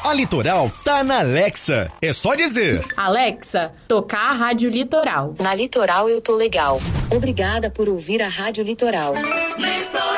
A Litoral tá na Alexa. É só dizer: Alexa, tocar a Rádio Litoral. Na Litoral eu tô legal. Obrigada por ouvir a Rádio Litoral. Litoral.